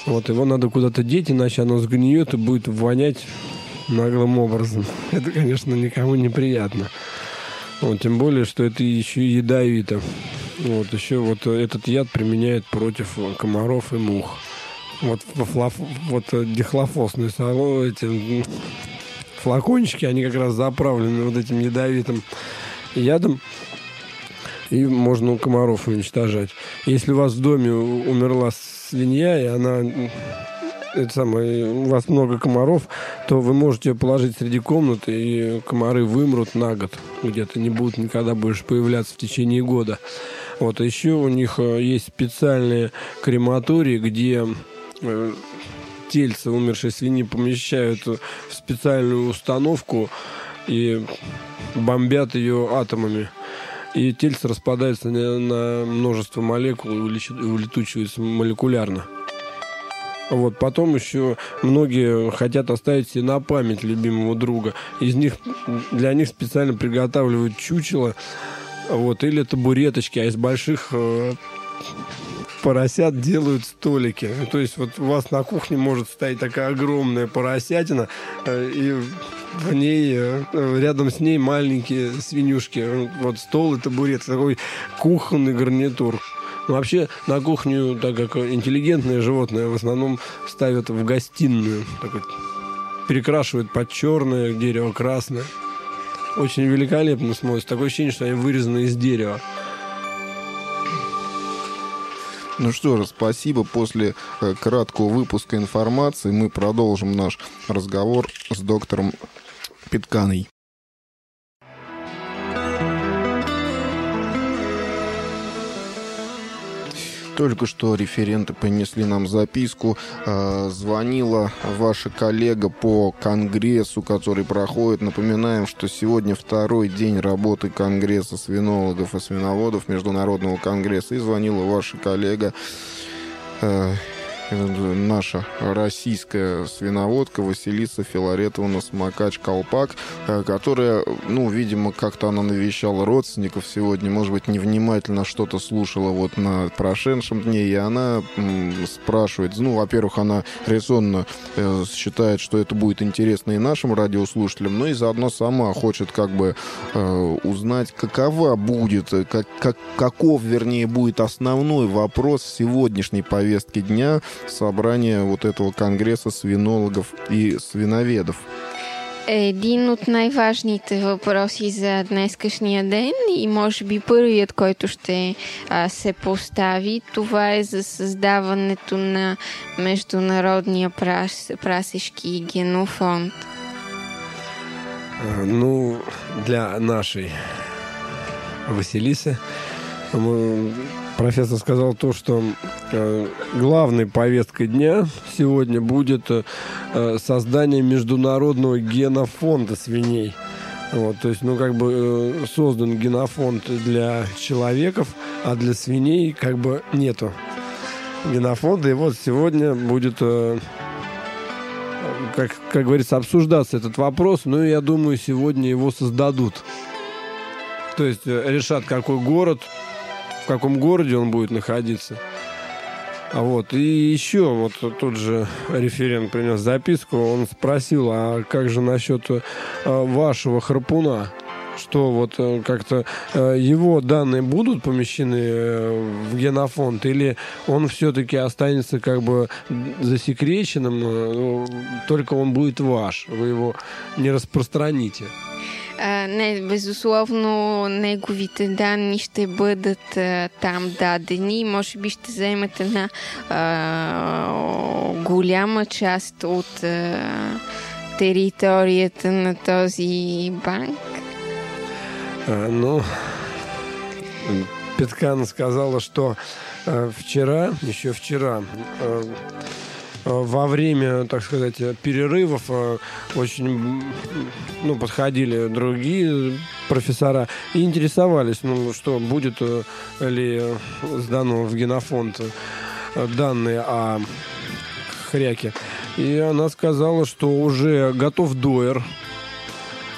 Вот его надо куда-то деть, иначе оно сгниет и будет вонять наглым образом. Это, конечно, никому не приятно. Вот, тем более, что это еще и ядовито. Вот, еще вот этот яд применяют против комаров и мух. Вот дихлофосные эти флакончики, они как раз заправлены вот этим ядовитым ядом. И можно комаров уничтожать. Если у вас в доме умерла свинья, и она... у вас много комаров, то вы можете ее положить среди комнаты, и комары вымрут на год. Где-то не будут никогда больше появляться в течение года. Вот. А еще у них есть специальные крематории, где тельце умершей свиньи помещают в специальную установку и бомбят ее атомами. И тельце распадается на множество молекул и улетучивается молекулярно. Вот, потом еще многие хотят оставить себе на память любимого друга. Для них специально приготавливают чучело, вот, или табуреточки, а из больших поросят делают столики. То есть вот у вас на кухне может стоять такая огромная поросятина, и в ней, рядом с ней маленькие свинюшки. Вот стол и табурет, такой кухонный гарнитур. Вообще на кухню, так как интеллигентное животное, в основном ставят в гостиную. Так вот, перекрашивают под черное дерево, красное. Очень великолепно смотрится. Такое ощущение, что они вырезаны из дерева. Ну что же, спасибо. После краткого выпуска информации мы продолжим наш разговор с доктором Питканой. Только что референты принесли нам записку. Звонила ваша коллега по конгрессу, который проходит. Напоминаем, что сегодня второй день работы Конгресса свинологов и свиноводов, Международного конгресса. И звонила ваша коллега, наша российская свиноводка Василиса Филаретовна Смокач-Колпак, которая, видимо, как-то она навещала родственников сегодня, может быть, невнимательно что-то слушала вот на прошедшем дне, и она спрашивает, во-первых, она резонно считает, что это будет интересно и нашим радиослушателям, но и заодно сама хочет узнать, какова будет, каков, вернее, будет основной вопрос сегодняшней повестки дня собрания вот этого конгресса свинологов и свиноведов. Един от най-важните въпроси за днескашния ден и може би първият, който ще се постави, това е за създаването на Международния прасешки генофонд. Для нашей Василисы профессор сказал то, что главной повесткой дня сегодня будет создание международного генофонда свиней. Вот, то есть, создан генофонд для человеков, а для свиней нету генофонда. И вот сегодня будет, как говорится, обсуждаться этот вопрос. Я думаю, сегодня его создадут. То есть решат, в каком городе он будет находиться. И еще тот же референт принес записку, он спросил, а как же насчет вашего харпуна? Что как-то его данные будут помещены в генофонд, или он все-таки останется засекреченным, только он будет ваш, вы его не распространите? Не, безусловно, неговите данни ще бъдат там дадени. Може би ще заемат една голяма част от територията на този банк. Питкана сказала, что еще вчера, во время, так сказать, перерывов очень подходили другие профессора и интересовались, что будет ли сдано в генофонд данные о хряке. И она сказала, что уже готов дойер.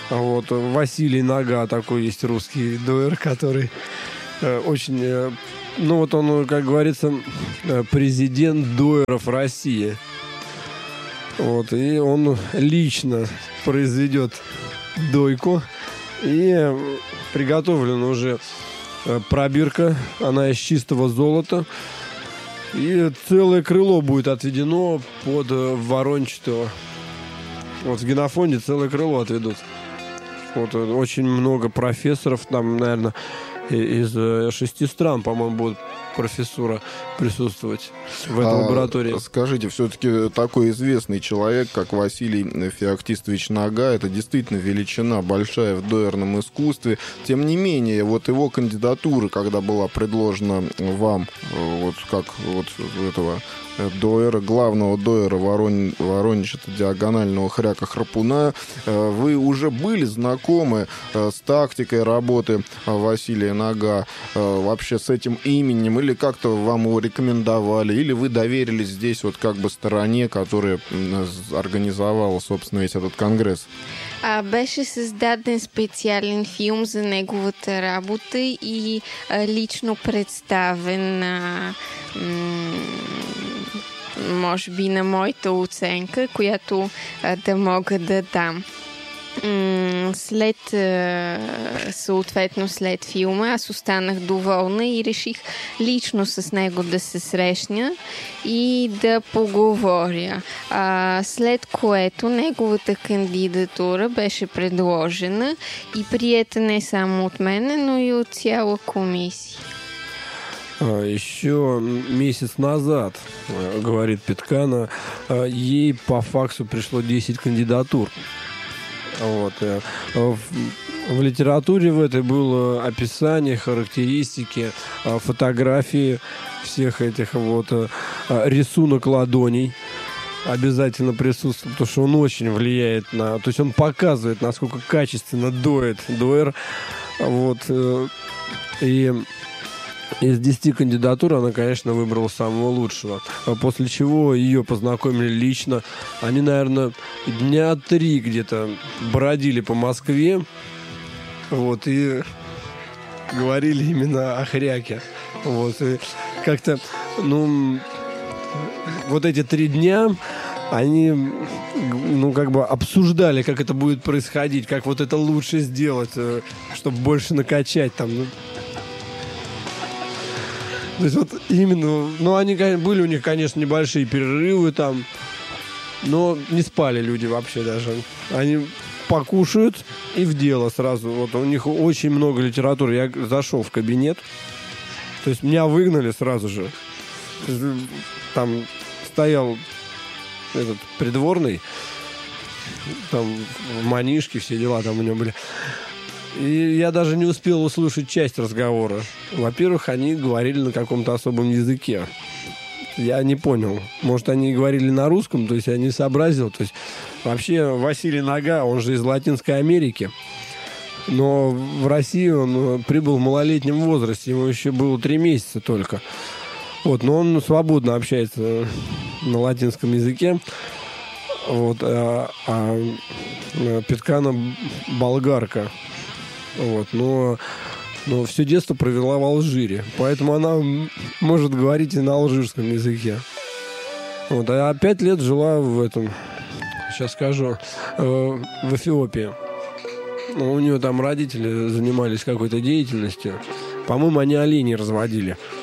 Василий Нога, такой есть русский дойер, который очень ну вот он, как говорится, президент дуэров России. Вот, и он лично произведет дойку. И приготовлена уже пробирка, она из чистого золота. И целое крыло будет отведено под ворончатого. Вот в генофонде целое крыло отведут. Вот очень много профессоров, там, наверное, из 6 стран, по-моему, будут профессура присутствовать в этой лаборатории. Скажите, все-таки такой известный человек, как Василий Феоктистович Нага, это действительно величина большая в дуэрном искусстве. Тем не менее, вот его кандидатура, когда была предложена вам, вот как вот этого дуэра, главного дуэра Воронича-диагонального хряка-храпуна, вы уже были знакомы с тактикой работы Василия Нага, вообще с этим именем, или как-то вам его рекомендовали, или вы доверились здесь вот как бы стороне, которая организовала, собственно, весь этот конгрес? Беше създаден специален филм за неговата работа и лично представен може би на моята оценка, която да мога да дам. След филма аз останах доволна и реших лично с него да се срещна и да поговоря. След което неговата кандидатура беше предложена и приета не само от мен, но и от цяла комисия. Еще месяц назад, говорит Петкана, ей по факсу пришло 10 кандидатур. Вот. В литературе в этой было описание, характеристики, фотографии всех этих вот, рисунок ладоней обязательно присутствует, потому что он очень влияет на... То есть он показывает, насколько качественно дует дуэр. Вот. И из 10 кандидатур она, конечно, выбрала самого лучшего. После чего ее познакомили лично. Они, наверное, дня 3 где-то бродили по Москве. Вот, и говорили именно о хряке. Вот, и как-то, ну, вот эти 3 дня они, ну, как бы обсуждали, как это будет происходить, как вот это лучше сделать, чтобы больше накачать там, ну. То есть вот именно, ну, они были у них, конечно, небольшие перерывы там, но не спали люди вообще даже. Они покушают и в дело сразу. Вот у них очень много литературы. Я зашел в кабинет, то есть меня выгнали сразу же. Там стоял этот придворный, там манишки, все дела там у него были. И я даже не успел услышать часть разговора. Во-первых, они говорили на каком-то особом языке. Я не понял. Может, они говорили на русском, то есть я не сообразил. То есть вообще Василий Нага, он же из Латинской Америки. Но в Россию он прибыл в малолетнем возрасте. Ему еще было 3 месяца только. Вот, но он свободно общается на латинском языке. Вот, Петкана болгарка. Вот, но все детство провела в Алжире, поэтому она может говорить и на алжирском языке. Вот, а 5 лет жила в этом, сейчас скажу, в Эфиопии. У нее там родители занимались какой-то деятельностью. По-моему, они оленей разводили.